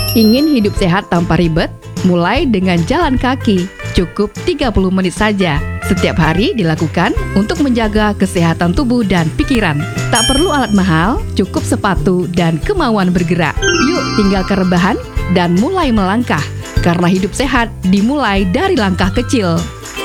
Ingin hidup sehat tanpa ribet? Mulai dengan jalan kaki, cukup 30 menit saja. Setiap hari dilakukan untuk menjaga kesehatan tubuh dan pikiran. Tak perlu alat mahal, cukup sepatu dan kemauan bergerak. Yuk tinggalkan rebahan dan mulai melangkah. Karena hidup sehat dimulai dari langkah kecil.